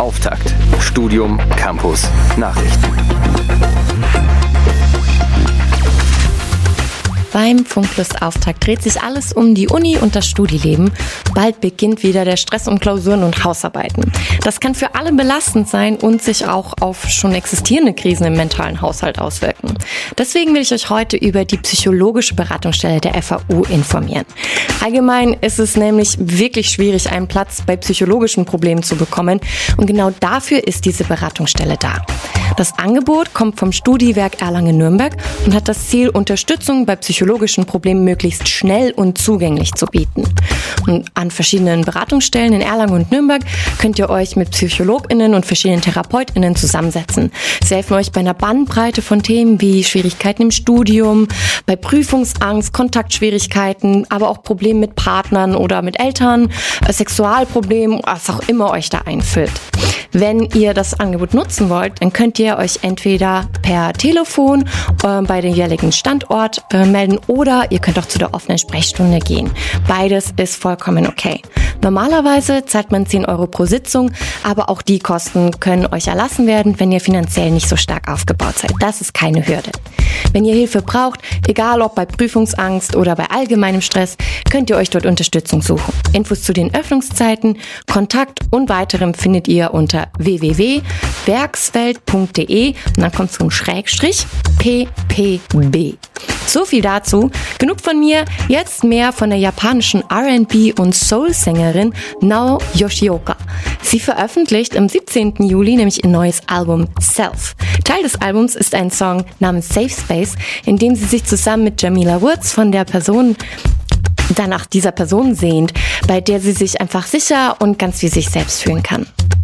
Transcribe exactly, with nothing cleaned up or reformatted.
Auftakt. Studium, Campus, Nachrichten. Beim Funkplus-Auftakt dreht sich alles um die Uni und das Studieleben. Bald beginnt wieder der Stress um Klausuren und Hausarbeiten. Das kann für alle belastend sein und sich auch auf schon existierende Krisen im mentalen Haushalt auswirken. Deswegen will ich euch heute über die psychologische Beratungsstelle der F A U informieren. Allgemein ist es nämlich wirklich schwierig, einen Platz bei psychologischen Problemen zu bekommen. Und genau dafür ist diese Beratungsstelle da. Das Angebot kommt vom Studiwerk Erlangen-Nürnberg und hat das Ziel, Unterstützung bei psychologischen Problemen möglichst schnell und zugänglich zu bieten. Und an verschiedenen Beratungsstellen in Erlangen und Nürnberg könnt ihr euch mit PsychologInnen und verschiedenen TherapeutInnen zusammensetzen. Sie helfen euch bei einer Bandbreite von Themen wie Schwierigkeiten im Studium, bei Prüfungsangst, Kontaktschwierigkeiten, aber auch Probleme mit Partnern oder mit Eltern, Sexualproblemen, was auch immer euch da einfällt. Wenn ihr das Angebot nutzen wollt, dann könnt ihr euch entweder per Telefon äh, bei dem jeweiligen Standort äh, melden oder ihr könnt auch zu der offenen Sprechstunde gehen. Beides ist vollkommen okay. Normalerweise zahlt man zehn Euro pro Sitzung, aber auch die Kosten können euch erlassen werden, wenn ihr finanziell nicht so stark aufgebaut seid. Das ist keine Hürde. Wenn ihr Hilfe braucht, egal ob bei Prüfungsangst oder bei allgemeinem Stress, könnt ihr euch dort Unterstützung suchen. Infos zu den Öffnungszeiten, Kontakt und weiterem findet ihr unter w w w punkt werksfeld punkt d e und dann kommt zum Schrägstrich P P B. So viel dazu. Genug von mir. Jetzt mehr von der japanischen R and B- und Soul-Sängerin Nao Yoshioka. Sie veröffentlicht am siebzehnten Juli nämlich ihr neues Album Self. Teil des Albums ist ein Song namens Safe Space, in dem sie sich zusammen mit Jamila Woods von der Person danach dieser Person sehnt, bei der sie sich einfach sicher und ganz wie sich selbst fühlen kann.